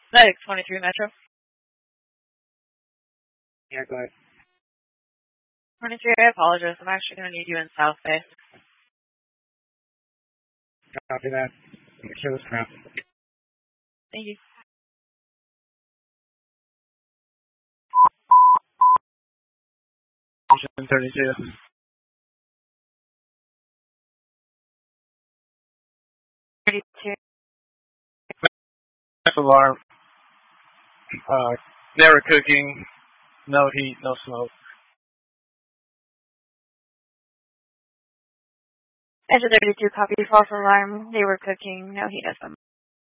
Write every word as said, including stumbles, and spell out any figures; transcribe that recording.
Like twenty-three Metro. Yeah, go ahead. twenty-three, I apologize. I'm actually going to need you in South Bay. Copy that. Show this crap. Thank you. thirty-two. thirty-two. Alarm. Uh, they were cooking. No heat, no smoke. Edge thirty-two, copy false alarm. They were cooking. No heat, no smoke.